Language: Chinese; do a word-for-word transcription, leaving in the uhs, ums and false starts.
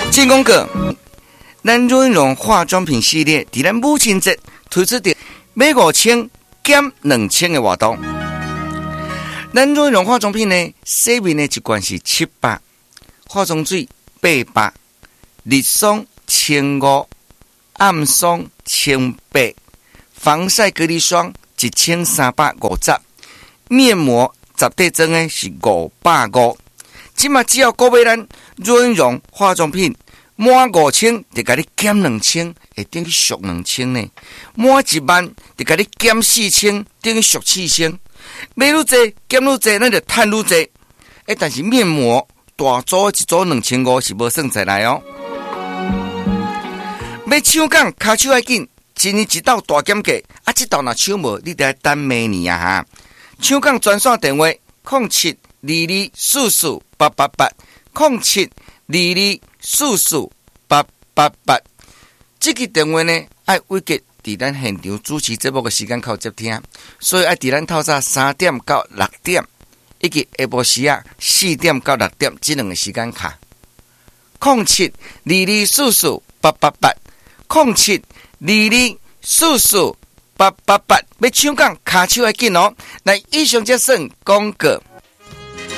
进广告，咱润荣化妆品系列伫咱母亲节推出的买五千减两千的活动。咱润荣化妆品呢，洗面的一罐是七百，化妆水八百，日霜千五，暗霜千八，防晒隔离霜一千三百五十，面膜十块装的是五百五。今嘛只要购买咱润荣化妆品满五千，就给你减两千，会等于俗两千呢。满一万就给你减四千，等于俗四千。买愈济减愈济，咱就赚愈济。哎，但是面膜大组一组两千五是无算在来哦。要抢讲，骹手要紧，一年一道大减价，啊，这道若抢无，你得来等明年啊哈。抢讲专线电话：零七二二四四八八八，零七二二四四八八八。这个电话呢，爱委结伫咱现场主持节目的时间靠接听，所以爱伫咱透早三点到六点，以及下晡时啊四点到六点这两个时间卡。零七二二四四八八八，零七二二四四八八八，要抢讲卡手要紧哦。来，以上这算广告。